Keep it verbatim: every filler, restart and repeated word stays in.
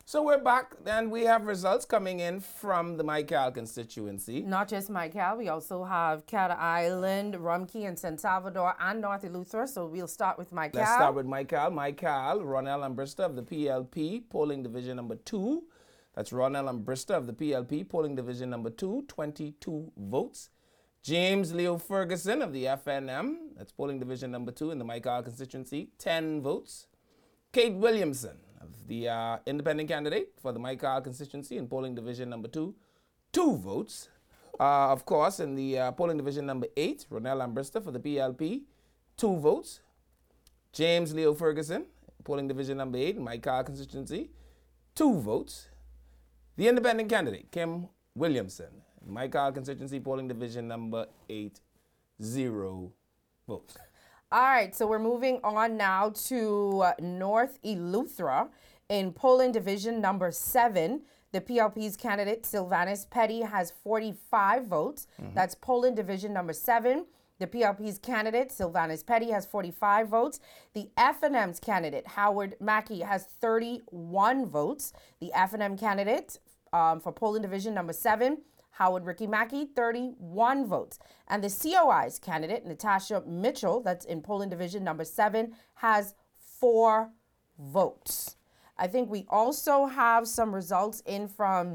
So we're back, and we have results coming in from the Michael constituency. Not just Michael, we also have Cat Island, Rumkey, and San Salvador, and North Eleuthera. So we'll start with Michael. Let's start with Michael. Michael, Ronell and Brista of the P L P, polling division number two. That's Ronell and Brista of the P L P, polling division number two, twenty-two votes. James Leo Ferguson of the F N M, that's polling division number two in the Michael constituency, ten votes. Kate Williamson of the uh, independent candidate for the Michael constituency in polling division number two, two votes. Uh, of course, in the uh, polling division number eight, Ronell and Brista for the P L P, two votes. James Leo Ferguson, polling division number eight, Michael constituency, two votes. The independent candidate, Kim Williamson, Michael constituency, polling division number eight, zero votes. All right, so we're moving on now to uh, North Eleuthera in polling division number seven. The P L P's candidate, Sylvanus Petty, has forty-five votes. Mm-hmm. That's polling division number seven. The P L P's candidate, Sylvanus Petty, has forty-five votes. The F N M's candidate, Howard Mackey, has thirty-one votes. The F N M candidate um, for polling division number seven, Howard Ricky Mackey, thirty-one votes. And the C O I's candidate, Natasha Mitchell, that's in polling division number seven, has four votes. I think we also have some results in from